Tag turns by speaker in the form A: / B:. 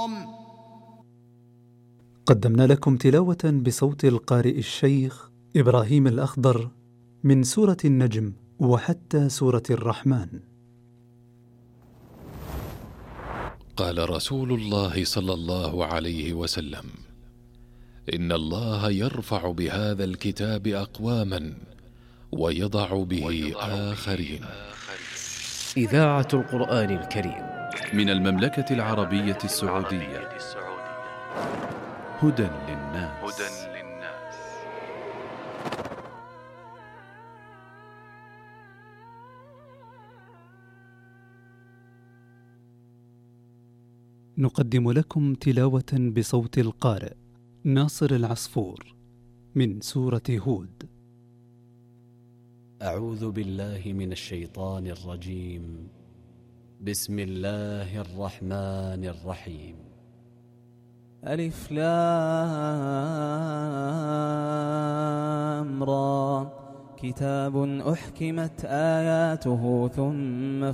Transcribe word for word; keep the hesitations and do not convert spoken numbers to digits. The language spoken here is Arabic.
A: قدمنا لكم تلاوة بصوت القارئ الشيخ إبراهيم الأخضر من سورة النجم وحتى سورة الرحمن.
B: قال رسول الله صلى الله عليه وسلم: إن الله يرفع بهذا الكتاب أقواما ويضع به آخرين.
C: إذاعة القرآن الكريم
D: من المملكة العربية السعودية. هدى للناس.
A: نقدم لكم تلاوة بصوت القارئ ناصر العصفور من سورة هود.
E: أعوذ بالله من الشيطان الرجيم. بسم الله الرحمن الرحيم. ألف لام را. كتاب أحكمت آياته ثم